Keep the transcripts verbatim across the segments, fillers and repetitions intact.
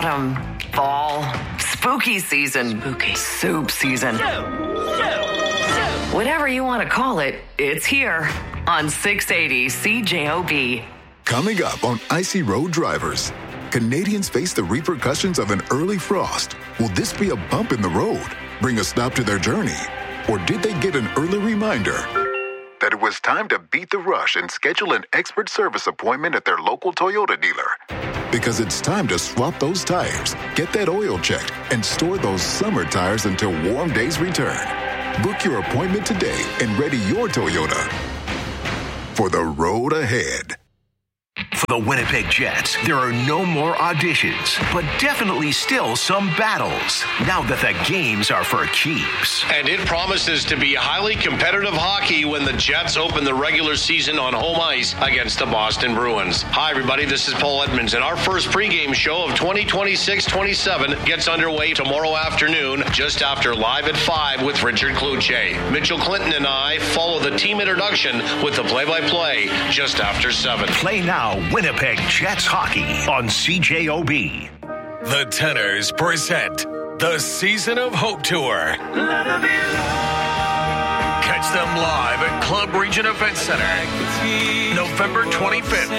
autumn, fall, spooky season, spooky soup season. Whatever you want to call it, it's here on six eighty C J O B. Coming up on Icy Road Drivers, Canadians face the repercussions of an early frost. Will this be a bump in the road, bring a stop to their journey? Or did they get an early reminder that it was time to beat the rush and schedule an expert service appointment at their local Toyota dealer? Because it's time to swap those tires, get that oil checked, and store those summer tires until warm days return. Book your appointment today and ready your Toyota for the road ahead. For the Winnipeg Jets, there are no more auditions, but definitely still some battles, now that the games are for keeps. And it promises to be highly competitive hockey when the Jets open the regular season on home ice against the Boston Bruins. Hi, everybody, this is Paul Edmonds, and our first pregame show of twenty twenty-six twenty-seven gets underway tomorrow afternoon, just after Live at five with Richard Cloutier. Mitchell Clinton and I follow the team introduction with the play-by-play just after seven. Play now. Winnipeg Jets hockey on C J O B. The Tenors present the Season of Hope Tour. Catch them live at Club Region Event Center, November twenty-fifth.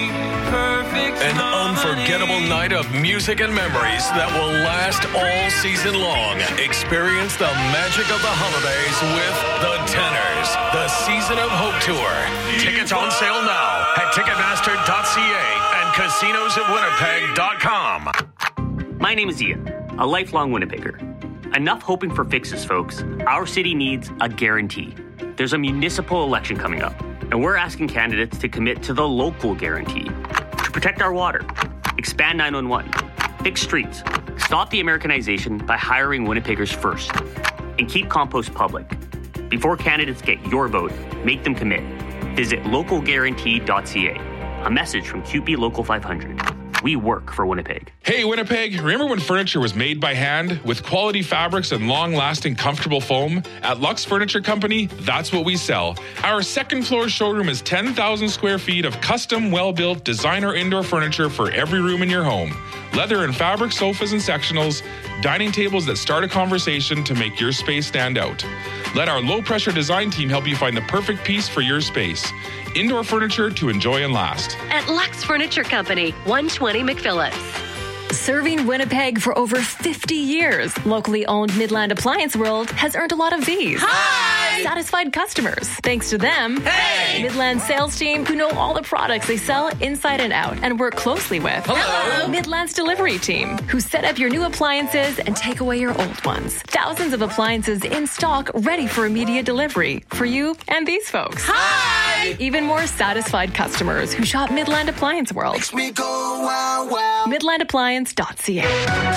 An unforgettable night of music and memories that will last all season long. Experience the magic of the holidays with the Tenors, the Season of Hope Tour. Tickets on sale now at Ticketmaster dot c a and casinos at winnipeg dot com. My name is Ian, a lifelong Winnipegger. Enough hoping for fixes, folks. Our city needs a guarantee. There's a municipal election coming up, and we're asking candidates to commit to the local guarantee. To protect our water, expand nine one one, fix streets, stop the Americanization by hiring Winnipeggers first, and keep compost public. Before candidates get your vote, make them commit. Visit local guarantee dot c a. A message from Q P Local five hundred. We work for Winnipeg. Hey, Winnipeg, remember when furniture was made by hand with quality fabrics and long-lasting, comfortable foam? At Lux Furniture Company, that's what we sell. Our second floor showroom is ten thousand square feet of custom, well-built designer indoor furniture for every room in your home. Leather and fabric sofas and sectionals, dining tables that start a conversation to make your space stand out. Let our low-pressure design team help you find the perfect piece for your space. Indoor furniture to enjoy and last. At Lux Furniture Company, one twenty McPhillips. Serving Winnipeg for over fifty years, locally owned Midland Appliance World has earned a lot of these. Hi! Satisfied customers. Thanks to them. Hey! Midland sales team who know all the products they sell inside and out and work closely with. Hello! Midland's delivery team who set up your new appliances and take away your old ones. Thousands of appliances in stock ready for immediate delivery for you and these folks. Hi! Even more satisfied customers who shop Midland Appliance World. Makes me go wow wow. Midland Appliance dot c a.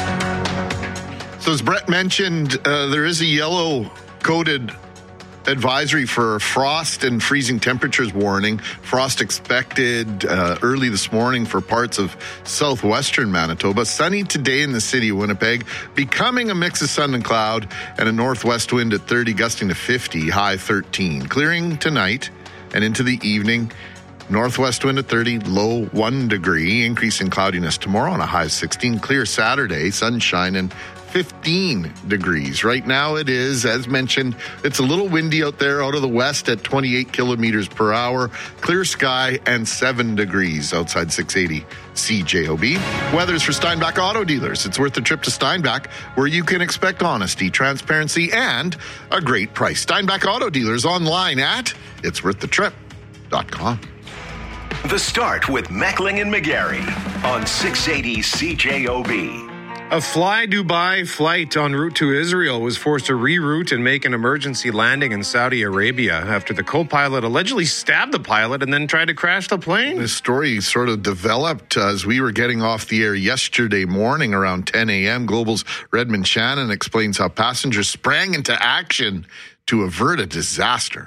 So as Brett mentioned, uh, there is a yellow coded advisory for frost and freezing temperatures warning. Frost expected uh, early this morning for parts of southwestern Manitoba. Sunny today in the city of Winnipeg, becoming a mix of sun and cloud, and a northwest wind at thirty, gusting to fifty, high thirteen. Clearing tonight and into the evening. Northwest wind at thirty, low one degree. Increase in cloudiness tomorrow on a high of sixteen. Clear Saturday, sunshine and fifteen degrees. Right now it is, as mentioned, it's a little windy out there out of the west at twenty-eight kilometers per hour. Clear sky and seven degrees outside six eighty C J O B. Weather's for Steinbach Auto Dealers. It's worth the trip to Steinbach, where you can expect honesty, transparency, and a great price. Steinbach Auto Dealers online at its worth the trip dot com. The Start with Meckling and McGarry on six eighty C J O B. A Fly Dubai flight en route to Israel was forced to reroute and make an emergency landing in Saudi Arabia after the co-pilot allegedly stabbed the pilot and then tried to crash the plane. This story sort of developed as we were getting off the air yesterday morning around ten a.m. Global's Redmond Shannon explains how passengers sprang into action to avert a disaster.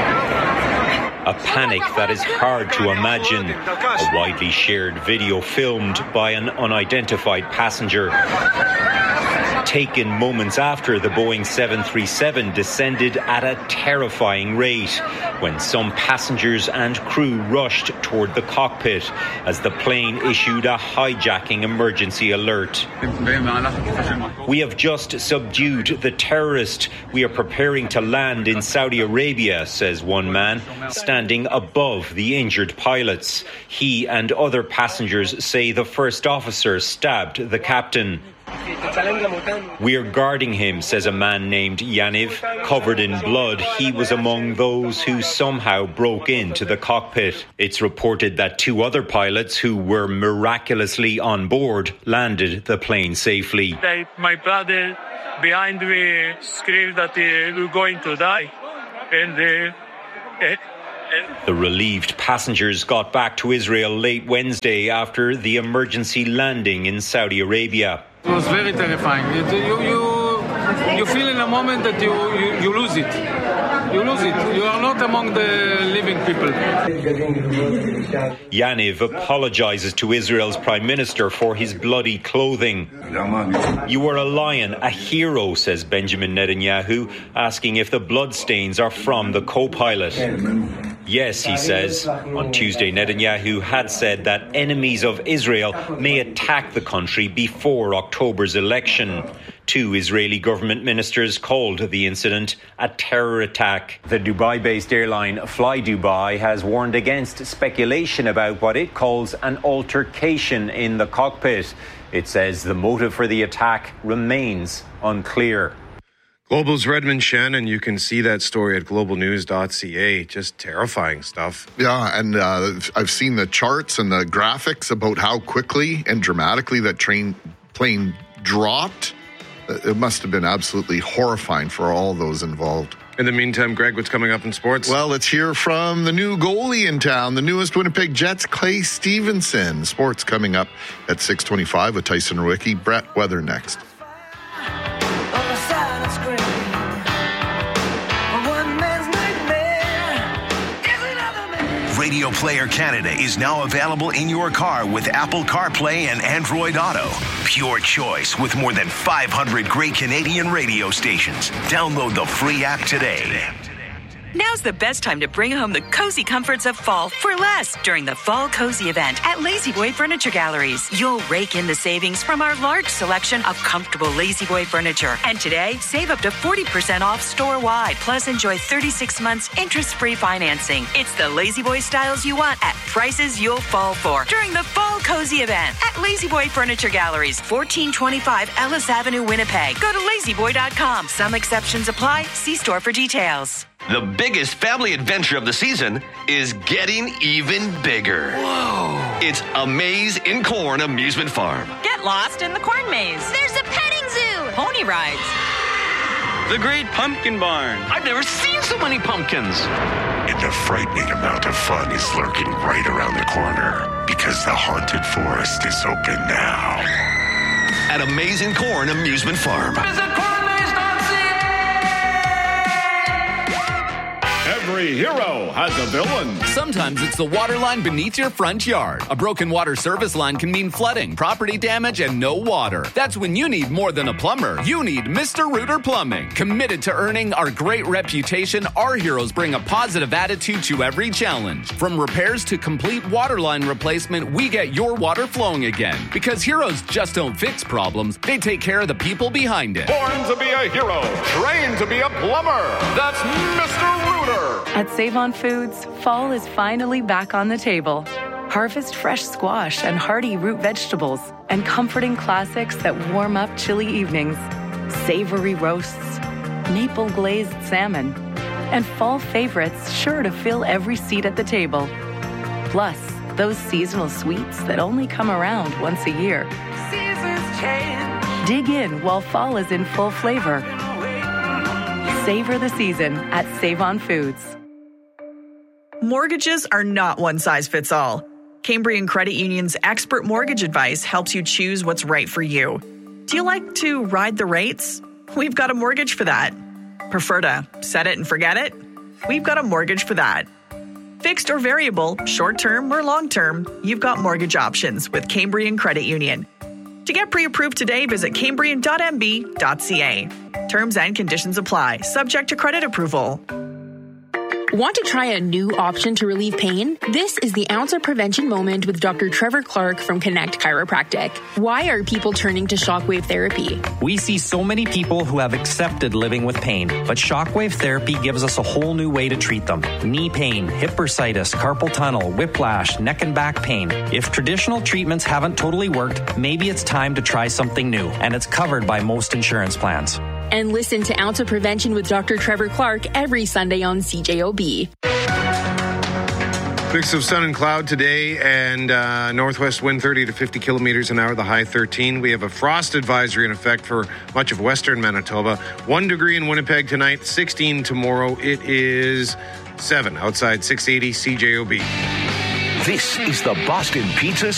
A panic that is hard to imagine. A widely shared video filmed by an unidentified passenger. taken moments after the Boeing seven thirty-seven descended at a terrifying rate, when some passengers and crew rushed toward the cockpit as the plane issued a hijacking emergency alert. We have just subdued the terrorist. We are preparing to land in Saudi Arabia, says one man, standing above the injured pilots. He and other passengers say the first officer stabbed the captain. We are guarding him, says a man named Yaniv. Covered in blood, he was among those who somehow broke into the cockpit. It's reported that two other pilots who were miraculously on board landed the plane safely. My brother behind me screamed that uh, we're going to die. And uh, The relieved passengers got back to Israel late Wednesday after the emergency landing in Saudi Arabia. It was very terrifying. It, you, you, you feel in a moment that you, you, you lose it. You lose it. You are not among the living people. Yaniv apologizes to Israel's prime minister for his bloody clothing. You were a lion, a hero, says Benjamin Netanyahu, asking if the bloodstains are from the co-pilot. Yes, he says. On Tuesday, Netanyahu had said that enemies of Israel may attack the country before October's election. Two Israeli government ministers called the incident a terror attack. The Dubai-based airline Fly Dubai has warned against speculation about what it calls an altercation in the cockpit. It says the motive for the attack remains unclear. Global's Redmond Shannon, you can see that story at global news dot c a. Just terrifying stuff. Yeah, and uh, I've seen the charts and the graphics about how quickly and dramatically that train plane dropped. It must have been absolutely horrifying for all those involved. In the meantime, Greg, what's coming up in sports? Well, let's hear from the new goalie in town, the newest Winnipeg Jets, Clay Stevenson. Sports coming up at six twenty-five with Tyson Rowicki. Brett Weather next. Radio Player Canada is now available in your car with Apple CarPlay and Android Auto. Pure choice with more than five hundred great Canadian radio stations. Download the free app today. Now's the best time to bring home the cozy comforts of fall for less during the Fall Cozy event at La-Z-Boy Furniture Galleries. You'll rake in the savings from our large selection of comfortable La-Z-Boy furniture. And today, save up to forty percent off store-wide, plus enjoy thirty-six months interest-free financing. It's the La-Z-Boy styles you want at prices you'll fall for during the Fall Cozy event at La-Z-Boy Furniture Galleries, fourteen twenty-five Ellis Avenue, Winnipeg. Go to lazy boy dot com. Some exceptions apply. See store for details. The biggest family adventure of the season is getting even bigger. Whoa. It's a Maze in Corn amusement farm. Get lost in the corn maze. There's a petting zoo. Pony rides. The Great Pumpkin Barn. I've never seen so many pumpkins. And a frightening amount of fun is lurking right around the corner because the haunted forest is open now. At a Maze in Corn amusement farm. Every hero has a villain. Sometimes it's the water line beneath your front yard. A broken water service line can mean flooding, property damage, and no water. That's when you need more than a plumber. You need Mister Rooter Plumbing. Committed to earning our great reputation, our heroes bring a positive attitude to every challenge. From repairs to complete water line replacement, we get your water flowing again. Because heroes just don't fix problems, they take care of the people behind it. Born to be a hero, trained to be a plumber. That's Mister Rooter. At Save-On Foods, fall is finally back on the table. Harvest fresh squash and hearty root vegetables and comforting classics that warm up chilly evenings. Savory roasts, maple glazed salmon, and fall favorites sure to fill every seat at the table. Plus, those seasonal sweets that only come around once a year. Seasons change. Dig in while fall is in full flavor. Savor the season at Save-On Foods. Mortgages are not one size fits all. Cambrian Credit Union's expert mortgage advice helps you choose what's right for you. Do you like to ride the rates? We've got a mortgage for that. Prefer to set it and forget it? We've got a mortgage for that. Fixed or variable, short-term or long-term, you've got mortgage options with Cambrian Credit Union. To get pre-approved today, visit cambrian dot m b dot c a. Terms and conditions apply, subject to credit approval. Want to try a new option to relieve pain? This is the Ounce of Prevention Moment with Doctor Trevor Clark from Connect Chiropractic. Why are people turning to shockwave therapy? We see so many people who have accepted living with pain, but shockwave therapy gives us a whole new way to treat them. Knee pain, hip bursitis, carpal tunnel, whiplash, neck and back pain. If traditional treatments haven't totally worked, maybe it's time to try something new, and it's covered by most insurance plans. And listen to Ounce of Prevention with Doctor Trevor Clark every Sunday on C J O B. Mix of sun and cloud today, and uh, northwest wind thirty to fifty kilometers an hour, the high thirteen. We have a frost advisory in effect for much of western Manitoba. One degree in Winnipeg tonight, sixteen tomorrow. It is seven outside, six eighty C J O B. This is the Boston Pizza